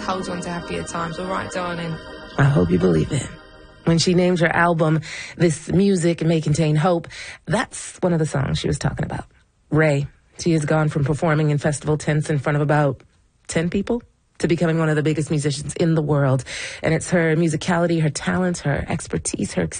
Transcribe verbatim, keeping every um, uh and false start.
hold on to happier times. All right, darling? I hope you believe it. When she named her album, This Music May Contain Hope, that's one of the songs she was talking about. Ray, she has gone from performing in festival tents in front of about ten people to becoming one of the biggest musicians in the world. And it's her musicality, her talent, her expertise, her